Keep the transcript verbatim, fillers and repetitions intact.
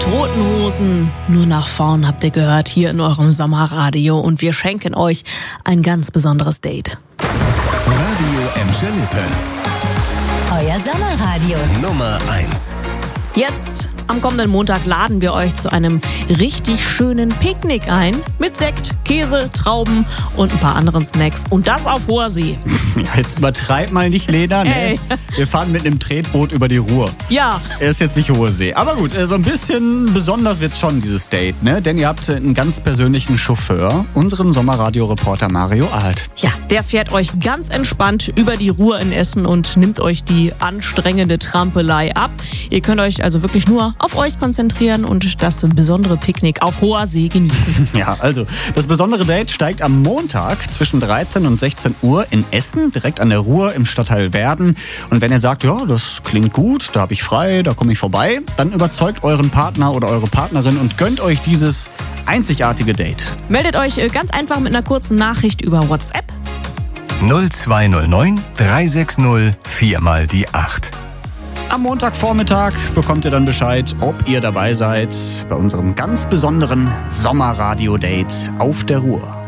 Toten Hosen. Nur nach vorn habt ihr gehört hier in eurem Sommerradio und wir schenken euch ein ganz besonderes Date. Radio Emscher Lippe. Euer Sommerradio. Nummer eins. Jetzt, am kommenden Montag, laden wir euch zu einem richtig schönen Picknick ein. Mit Sekt, Käse, Trauben und ein paar anderen Snacks. Und das auf hoher See. Ja, jetzt übertreib mal nicht, Lena. Ne? Ey. Wir fahren mit einem Tretboot über die Ruhr. Ja. Er ist jetzt nicht hohe See. Aber gut, so ein bisschen besonders wird schon dieses Date, ne? Denn ihr habt einen ganz persönlichen Chauffeur, unseren Sommerradio-Reporter Mario Alt. Ja, der fährt euch ganz entspannt über die Ruhr in Essen und nimmt euch die anstrengende Trampelei ab. Ihr könnt euch also wirklich nur auf euch konzentrieren und das besondere Picknick auf hoher See genießen. Ja, also das besondere Date steigt am Montag zwischen dreizehn und sechzehn Uhr in Essen, direkt an der Ruhr im Stadtteil Werden. Und wenn ihr sagt, ja, das klingt gut, da habe ich frei, da komme ich vorbei, dann überzeugt euren Partner oder eure Partnerin und gönnt euch dieses einzigartige Date. Meldet euch ganz einfach mit einer kurzen Nachricht über WhatsApp. null zwei null neun drei sechs null vier mal die acht. Am Montagvormittag bekommt ihr dann Bescheid, ob ihr dabei seid bei unserem ganz besonderen Sommerradio-Date auf der Ruhr.